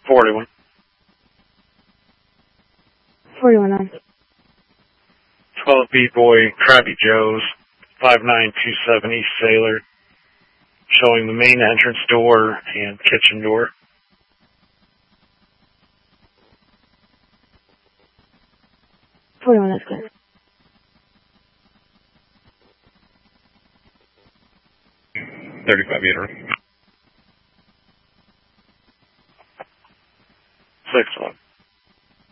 41. 41 on. 12 B-Boy, Krabby Joe's, 5927 East Sailor, showing the main entrance door and kitchen door. 41, that's clear. $35 meter.